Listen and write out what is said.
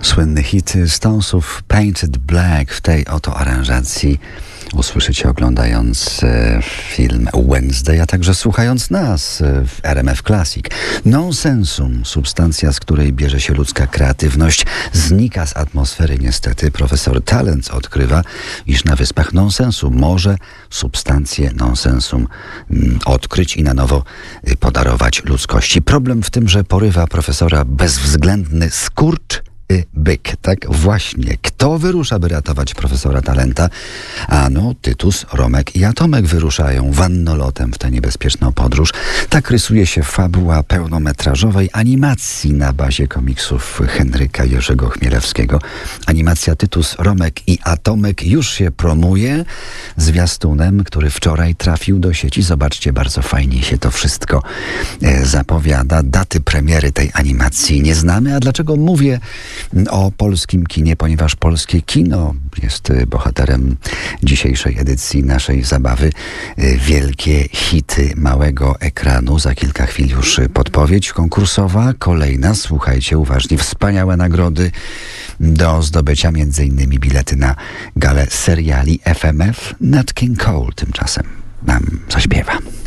Słynny hit Stonesów Painted Black w tej oto aranżacji usłyszycie oglądając film Wednesday, a także słuchając nas w RMF Classic. Nonsensum, substancja, z której bierze się ludzka kreatywność, znika z atmosfery niestety. Profesor Talent odkrywa, iż na wyspach nonsensu może substancję nonsensum odkryć i na nowo podarować ludzkości. Problem w tym, że porywa profesora bezwzględny skurcz byk. Tak właśnie. Kto wyrusza, by ratować profesora Talenta? Ano, Tytus, Romek i Atomek wyruszają wannolotem w tę niebezpieczną podróż. Tak rysuje się fabuła pełnometrażowej animacji na bazie komiksów Henryka Jerzego Chmielewskiego. Animacja Tytus, Romek i Atomek już się promuje zwiastunem, który wczoraj trafił do sieci. Zobaczcie, bardzo fajnie się to wszystko zapowiada. Daty premiery tej animacji nie znamy. A dlaczego mówię o polskim kinie? Ponieważ polskie kino jest bohaterem dzisiejszej edycji naszej zabawy. Wielkie hity małego ekranu. Za kilka chwil już podpowiedź konkursowa. Kolejna, słuchajcie uważnie, wspaniałe nagrody do zdobycia, m.in. bilety na galę seriali FMF. Nat King Cole tymczasem nam zaśpiewa.